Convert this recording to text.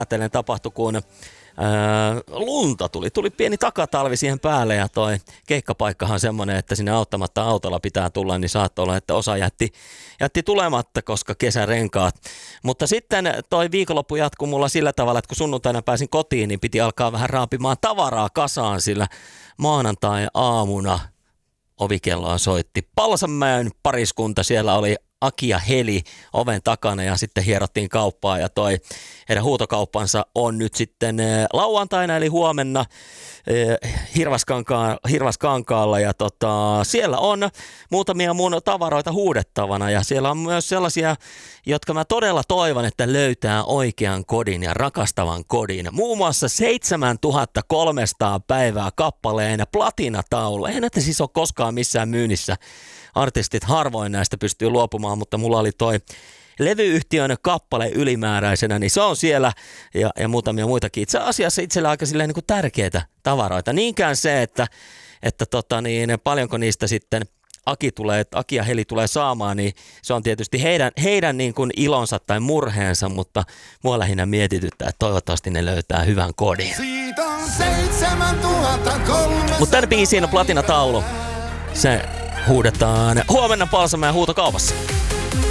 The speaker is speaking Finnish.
ajatellen tapahtui, kun lunta tuli pieni takatalvi siihen päälle ja toi keikkapaikkahan on semmoinen, että sinne auttamatta autolla pitää tulla, niin saattoi olla, että osa jätti tulematta, koska kesärenkaat. Mutta sitten toi viikonloppu jatkuu mulla sillä tavalla, että kun sunnuntaina pääsin kotiin, niin piti alkaa vähän raapimaan tavaraa kasaan, sillä maanantai-aamuna ovikelloa soitti Palsamäen pariskunta, siellä oli Aki ja Heli oven takana ja sitten hierottiin kauppaa ja toi heidän huutokauppansa on nyt sitten lauantaina eli huomenna Hirvaskankaalla ja siellä on muutamia mun tavaroita huudettavana ja siellä on myös sellaisia, jotka mä todella toivon, että löytää oikean kodin ja rakastavan kodin. Muun muassa 7300 päivää kappaleen platinataulu. Eihän näitä siis ole koskaan missään myynnissä. Artistit harvoin näistä pystyy luopumaan, mutta mulla oli toi levyyhtiön kappale ylimääräisenä, niin se on siellä ja muutamia muitakin. Itse asiassa itsellä aika silleen niin kuin tärkeitä tavaroita. Niinkään se, että paljonko niistä sitten Aki ja Heli tulee saamaan, niin se on tietysti heidän niin kuin ilonsa tai murheensa, mutta mua lähinnä mietityttää, että toivottavasti ne löytää hyvän kodin. Mutta tämän biisin on platinataulu. Se huudetaan huomenna Palsamäen huutokaupassa.